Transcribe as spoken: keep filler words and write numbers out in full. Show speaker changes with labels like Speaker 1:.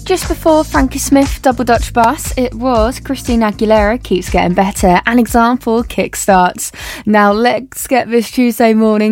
Speaker 1: Just before Frankie Smith double Dutch Bus, it was Christina Aguilera, Keeps Getting Better, an example, Kickstarts. Now let's get this Tuesday morning